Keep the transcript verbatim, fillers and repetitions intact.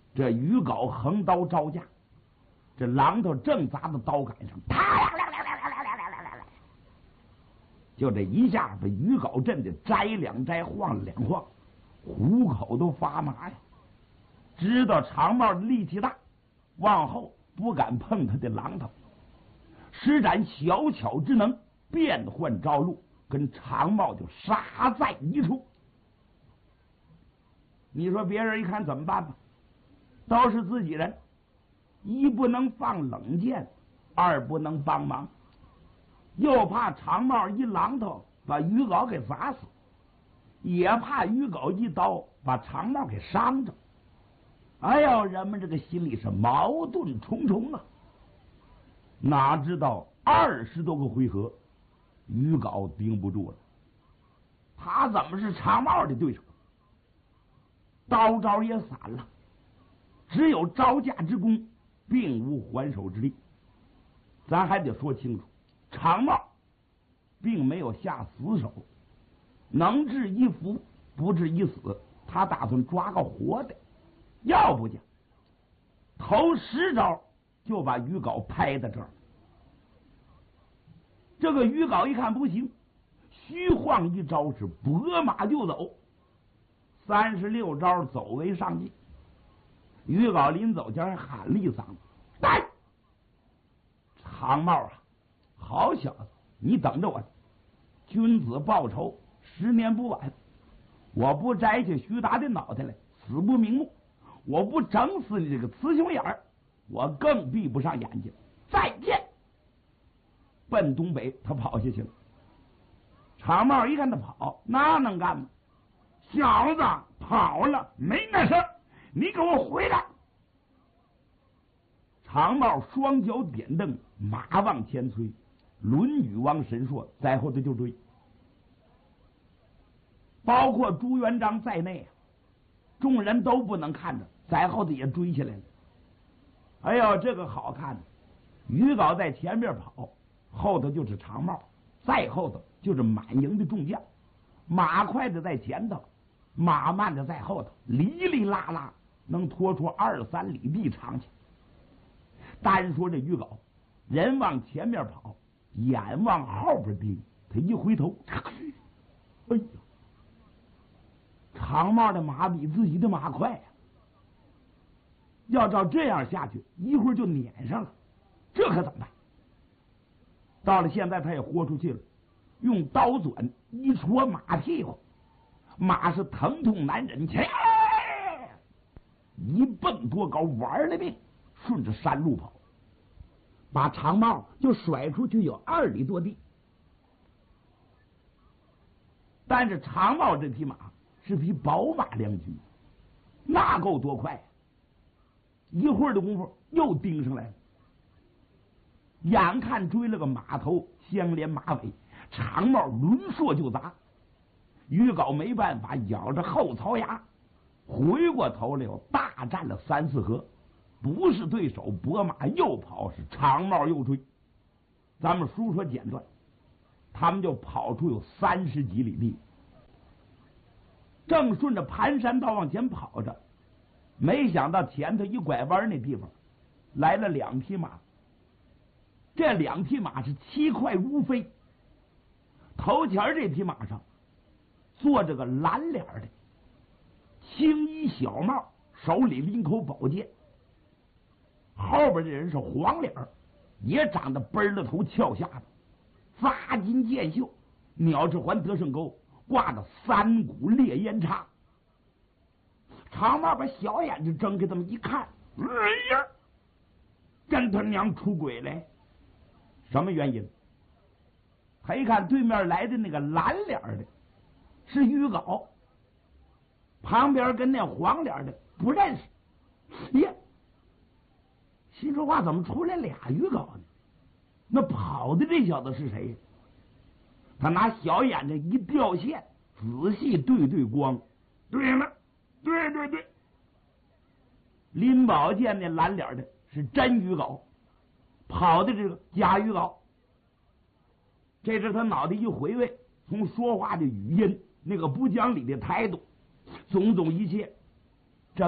这鱼镐横刀招架，这榔头正砸到刀杆上，啪！就这一下，把鱼镐震的摘两摘，晃两晃，虎口都发麻呀。知道长帽的力气大，往后不敢碰他的榔头，施展小巧之能，变换招路，跟长帽就杀在一处。你说别人一看怎么办吧？都是自己人，一不能放冷箭，二不能帮忙，又怕长帽一榔头把鱼镐给砸死，也怕鱼镐一刀把长帽给伤着。哎呦，人们这个心里是矛盾重重啊！哪知道二十多个回合，鱼镐盯不住了，他怎么是长帽的对手？刀招也散了，只有招架之功，并无还手之力。咱还得说清楚，长帽并没有下死手，能治一夫不治一死，他打算抓个活的。要不讲，头十招就把鱼镐拍在这儿。这个鱼镐一看不行，虚晃一招是拨马就走。三十六招走为上计。鱼镐临走前还喊了一嗓子：“来！”长帽啊，好小子，你等着我！君子报仇，十年不晚。我不摘下徐达的脑袋来，死不瞑目。我不整死你这个雌雄眼儿，我更闭不上眼睛。再见！奔东北，他跑下去了。长帽一看他跑，那能干吗？小子跑了没那事儿，你给我回来！长帽双脚点蹬，马往前催，轮语王神硕在后头就追，包括朱元璋在内，众人都不能看着，在后头也追起来了。哎呦，这个好看的，鱼镐在前面跑，后头就是长帽，再后头就是满营的众将，马快的在前头，马慢的在后头，哩哩啦啦能拖出二三里地长去。单说这鱼镐，人往前面跑，眼往后边盯，他一回头，哎呀，长帽的马比自己的马快呀、啊！要照这样下去，一会儿就撵上了，这可怎么办？到了现在，他也豁出去了，用刀钻一戳马屁股，马是疼痛难忍，切，一蹦多高，玩了命，顺着山路跑，把长帽就甩出去有二里多地。但是长帽这匹马是匹宝马良驹，那够多快、啊！一会儿的功夫又盯上来了，眼看追了个马头相连马尾，长帽抡槊就砸。鱼镐没办法，咬着后槽牙，回过头来又大战了三四合，不是对手，拨马又跑，是长帽又追。咱们书说简短，他们就跑出有三十几里地，正顺着盘山道往前跑着，没想到前头一拐弯那地方来了两匹马，这两匹马是七快如飞，头前这匹马上坐着个蓝脸的青衣小帽，手里拎口宝剑，后边的人是黄脸，也长得奔了头翘下巴，发金箭袖，鸟翅环得胜钩，挂着三股烈烟叉。长帽把小眼睛睁开，这么一看，哎呀，真他娘出轨了！什么原因？他一看对面来的那个蓝脸的是鱼镐，旁边跟那黄脸的不认识。呀，心说话怎么出来俩鱼镐呢？那跑的这小子是谁？他拿小眼睛一掉线，仔细对对光，对了，对对对，拎宝剑那蓝脸的是真鱼镐，跑的这个假鱼镐。这是他脑袋一回味，从说话的语音，那个不讲理的态度，种种一切